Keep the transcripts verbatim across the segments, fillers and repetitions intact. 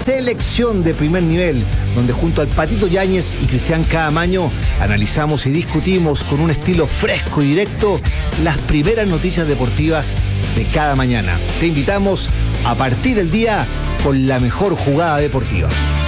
Selección de Primer Nivel, donde junto al Patito Yáñez y Cristian Caamaño analizamos y discutimos con un estilo fresco y directo las primeras noticias deportivas de cada mañana. Te invitamos a partir el día con la mejor jugada deportiva.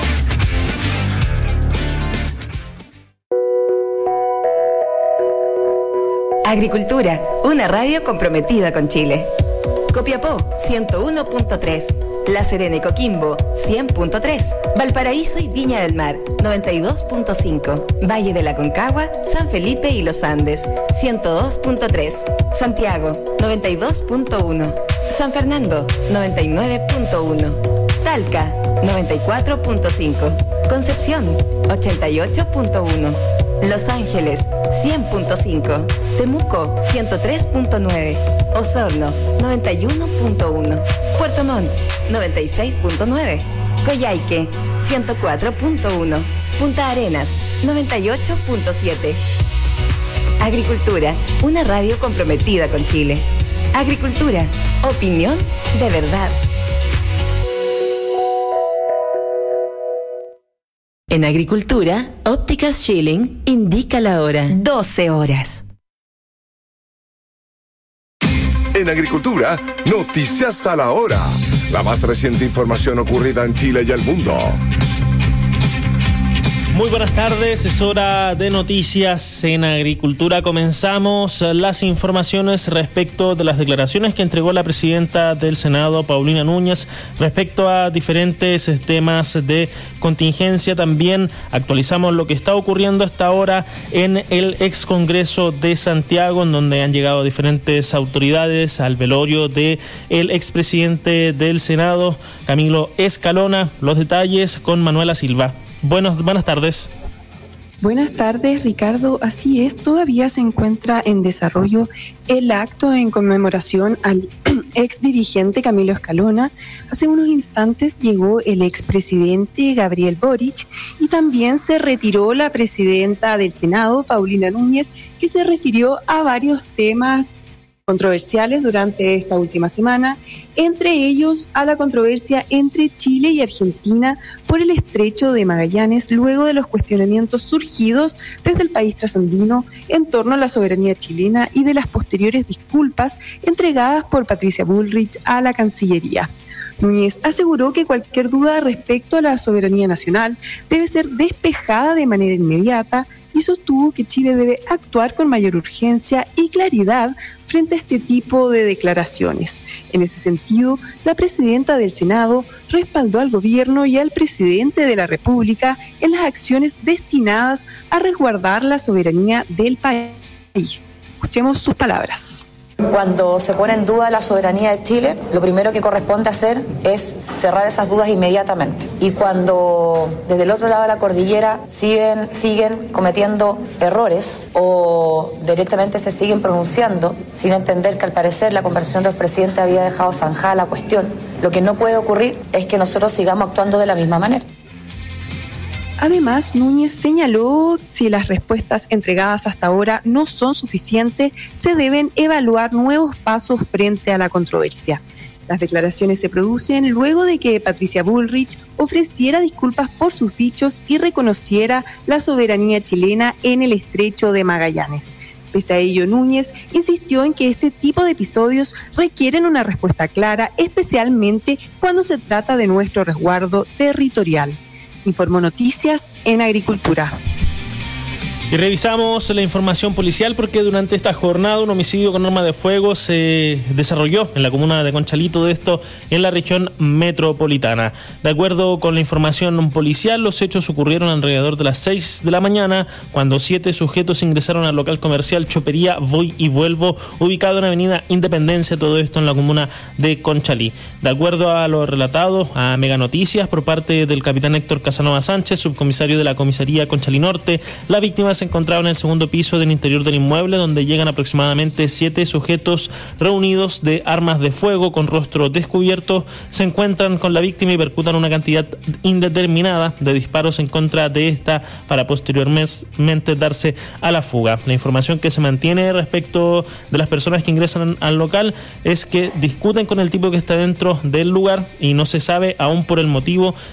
Agricultura, una radio comprometida con Chile. Copiapó, ciento uno punto tres. La Serena y Coquimbo, cien punto tres. Valparaíso y Viña del Mar, noventa y dos punto cinco. Valle de la Concagua, San Felipe y Los Andes, ciento dos punto tres. Santiago, noventa y dos punto uno. San Fernando, noventa y nueve punto uno. Talca, noventa y cuatro punto cinco. Concepción, ochenta y ocho punto uno. Los Ángeles, cien punto cinco. Temuco, ciento tres punto nueve. Osorno, noventa y uno punto uno. Puerto Montt, noventa y seis punto nueve. Coyhaique, ciento cuatro punto uno. Punta Arenas, noventa y ocho punto siete. Agricultura, una radio comprometida con Chile. Agricultura, opinión de verdad. En Agricultura, Ópticas Schilling indica la hora, doce horas. En Agricultura, noticias a la hora. La más reciente información ocurrida en Chile y el mundo. Muy buenas tardes, es hora de noticias en Agricultura. Comenzamos las informaciones respecto de las declaraciones que entregó la presidenta del Senado, Paulina Núñez, respecto a diferentes temas de contingencia. También actualizamos lo que está ocurriendo hasta ahora en el ex Congreso de Santiago, en donde han llegado diferentes autoridades al velorio del expresidente del Senado, Camilo Escalona. Los detalles con Manuela Silva. Buenos, buenas tardes. Buenas tardes, Ricardo. Así es, todavía se encuentra en desarrollo el acto en conmemoración al ex dirigente Camilo Escalona. Hace unos instantes llegó el expresidente Gabriel Boric y también se retiró la presidenta del Senado, Paulina Núñez, que se refirió a varios temas controversiales durante esta última semana, entre ellos a la controversia entre Chile y Argentina por el estrecho de Magallanes, luego de los cuestionamientos surgidos desde el país trasandino en torno a la soberanía chilena y de las posteriores disculpas entregadas por Patricia Bullrich a la Cancillería. Núñez aseguró que cualquier duda respecto a la soberanía nacional debe ser despejada de manera inmediata y sostuvo que Chile debe actuar con mayor urgencia y claridad frente a este tipo de declaraciones. En ese sentido, la presidenta del Senado respaldó al gobierno y al presidente de la República en las acciones destinadas a resguardar la soberanía del país. Escuchemos sus palabras. Cuando se pone en duda la soberanía de Chile, lo primero que corresponde hacer es cerrar esas dudas inmediatamente. Y cuando desde el otro lado de la cordillera siguen, siguen cometiendo errores o directamente se siguen pronunciando sin entender que al parecer la conversación del presidente había dejado zanjada la cuestión, lo que no puede ocurrir es que nosotros sigamos actuando de la misma manera. Además, Núñez señaló que si las respuestas entregadas hasta ahora no son suficientes, se deben evaluar nuevos pasos frente a la controversia. Las declaraciones se producen luego de que Patricia Bullrich ofreciera disculpas por sus dichos y reconociera la soberanía chilena en el estrecho de Magallanes. Pese a ello, Núñez insistió en que este tipo de episodios requieren una respuesta clara, especialmente cuando se trata de nuestro resguardo territorial. Informó Noticias en Agricultura. Y revisamos la información policial porque durante esta jornada un homicidio con arma de fuego se desarrolló en la comuna de Conchalito, de esto en la región metropolitana. De acuerdo con la información policial, los hechos ocurrieron alrededor de las seis de la mañana cuando siete sujetos ingresaron al local comercial Chopería Voy y Vuelvo, ubicado en Avenida Independencia, todo esto en la comuna de Conchalí. De acuerdo a lo relatado a Mega Noticias por parte del capitán Héctor Casanova Sánchez, subcomisario de la comisaría Conchalí Norte, la víctima se encontraba en el segundo piso del interior del inmueble, donde llegan aproximadamente siete sujetos reunidos de armas de fuego con rostro descubierto. Se encuentran con la víctima y percutan una cantidad indeterminada de disparos en contra de esta para posteriormente darse a la fuga. La información que se mantiene respecto de las personas que ingresan al local es que discuten con el tipo que está dentro del lugar y no se sabe aún por el motivo